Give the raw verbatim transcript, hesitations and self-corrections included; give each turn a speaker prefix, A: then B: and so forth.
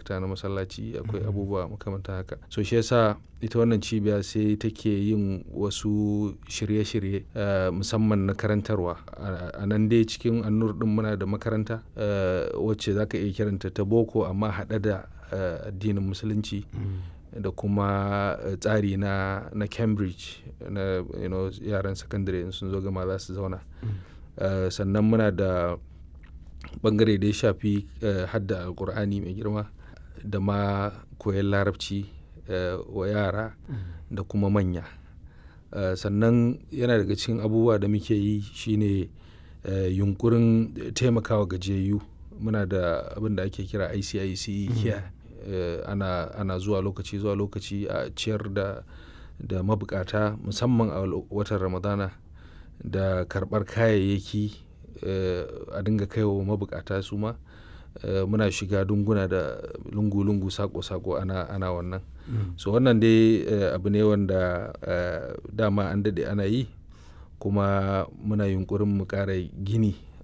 A: ma'aikata na masallaci, akwai abubuwa makamantan haka. So shi yasa ita wannan cibiya sai take yin wasu shirye-shirye uh, musamman na karantarwa. A nan dai cikin An-Nur ɗin muna da makaranta uh, wacce za ka iya kiranta ta boko amma haɗe da uh, addinin musulunci mm. da kuma uh, tsari na, na Cambridge na you know, yaran sakandare in sun zo gama za su zauna. Mm. Uh, sannan muna da ɓangare da ya shafi uh, hadda Alƙur'ani mai girma da ma koyon larabci uh, wa yara mm. da kuma manya. Uh, sannan yana daga cikin abubuwa da muke yi shine uh, yunkurin taimakawa gajiyayyu. Muna da abin da ake kira I C I C Care. Uh, ana, ana zuwa lokaci zuwa lokaci a ciyar da, da mabukata musamman a watan Ramadana da karɓar kayayyaki uh, a dinga kaiwa mabukata su ma. Uh, muna shiga dunguna da lungu-lungu sako-sako ana, ana wannan. Mm. So wannan dai uh, abu ne wanda uh, dama an daɗe ana yi kuma muna yunkurin mu ƙara gini